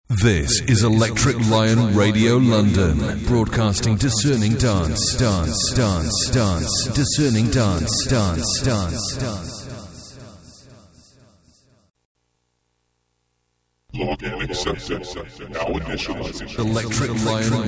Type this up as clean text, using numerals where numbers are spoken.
This is Electric Lion Radio London, broadcasting discerning dance, discerning dance. Login accepted. Now initializing. Electric Lion